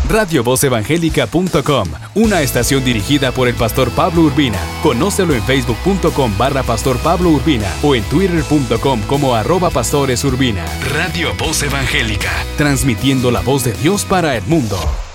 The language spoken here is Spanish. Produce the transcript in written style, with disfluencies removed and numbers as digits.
RadioVozEvangélica.com, una estación dirigida por el pastor Pablo Urbina. Conócelo en Facebook.com/Pastor Pablo Urbina o en Twitter.com como @pastoresurbina. Radio Voz Evangélica, transmitiendo la voz de Dios para el mundo.